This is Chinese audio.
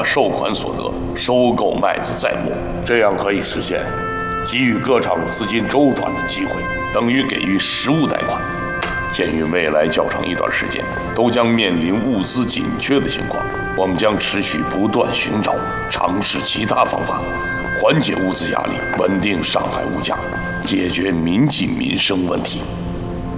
收款所得收购麦子在磨，这样可以实现给予各厂资金周转的机会，等于给予实物贷款。鉴于未来较长一段时间都将面临物资紧缺的情况，我们将持续不断寻找、尝试其他方法，缓解物资压力，稳定上海物价，解决民计民生问题。